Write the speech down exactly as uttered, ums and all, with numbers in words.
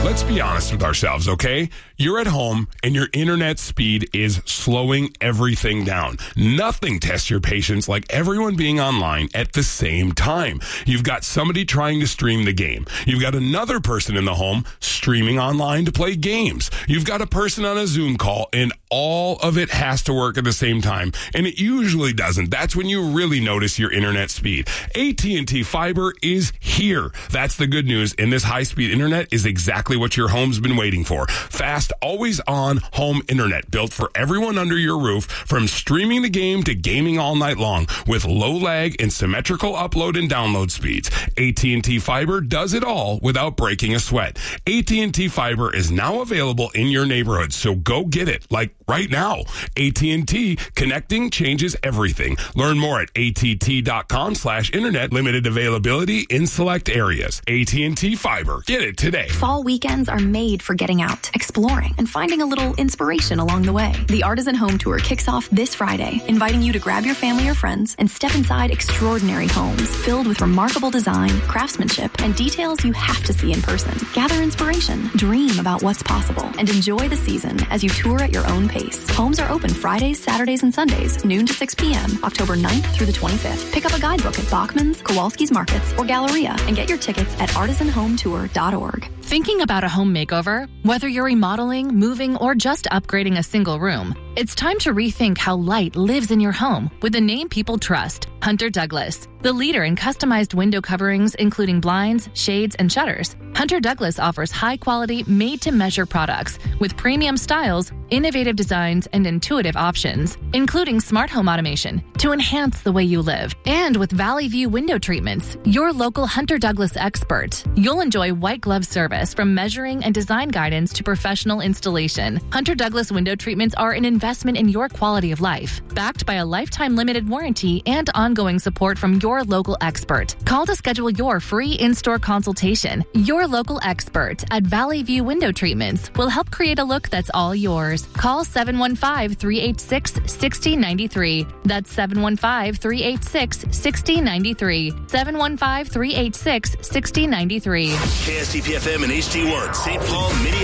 Let's be honest with ourselves, okay? You're at home and your internet speed is slowing everything down. Nothing tests your patience like everyone being online at the same time. You've got somebody trying to stream the game. You've got another person in the home streaming online to play games. You've got a person on a Zoom call, and all of it has to work at the same time, and it usually doesn't. That's when you really notice your internet speed. A T and T Fiber is here. That's the good news, and this high-speed internet is exactly what your home's been waiting for. Fast, always-on home internet built for everyone under your roof, from streaming the game to gaming all night long, with low lag and symmetrical upload and download speeds. A T and T Fiber does it all without breaking a sweat. A T and T Fiber is now available in your neighborhood, so go get it, like right now. A T and T, connecting changes everything. Learn more at att.com slash internet. Limited availability in select areas. A T and T Fiber. Get it today. Fall weekends are made for getting out, exploring, and finding a little inspiration along the way. The Artisan Home Tour kicks off this Friday, inviting you to grab your family or friends and step inside extraordinary homes filled with remarkable design, craftsmanship, and details you have to see in person. Gather inspiration, dream about what's possible, and enjoy the season as you tour at your own pace. Homes are open Fridays, Saturdays, and Sundays, noon to six p.m., October ninth through the twenty-fifth. Pick up a guidebook at Bachman's, Kowalski's Markets, or Galleria, and get your tickets at artisan home tour dot org. Thinking about a home makeover? Whether you're remodeling, moving, or just upgrading a single room, it's time to rethink how light lives in your home with the name people trust, Hunter Douglas. The leader in customized window coverings, including blinds, shades, and shutters, Hunter Douglas offers high-quality, made-to-measure products with premium styles, innovative designs, and intuitive options, including smart home automation to enhance the way you live. And with Valley View window treatments, your local Hunter Douglas expert, you'll enjoy white glove service from measuring and design guidance to professional installation. Hunter Douglas window treatments are an investment in your quality of life, backed by a lifetime limited warranty and ongoing support from your local expert. Call to schedule your free in-store consultation. Your local expert at Valley View Window Treatments will help create a look that's all yours. Call seven one five, three eight six, six zero nine three. That's seven one five, three eight six, six zero nine three. seven one five, three eight six, six zero nine three. K S T P F M and H D one, Saint Paul, Minneapolis.